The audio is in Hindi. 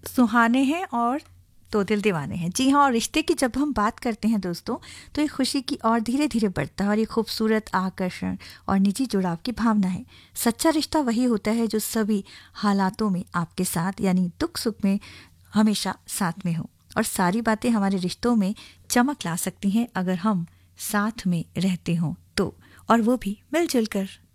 सुहाने हैं और तो दिल दीवाने हैं। जी हाँ, और रिश्ते की जब हम बात करते हैं दोस्तों, तो ये खुशी की और धीरे धीरे बढ़ता है और ये खूबसूरत आकर्षण और निजी जुड़ाव की भावना है। सच्चा रिश्ता वही होता है जो सभी हालातों में आपके साथ, यानी दुख सुख में हमेशा साथ में हो। और सारी बातें हमारे रिश्तों में चमक ला सकती हैं अगर हम साथ में रहते हों तो, और वो भी मिलजुल कर।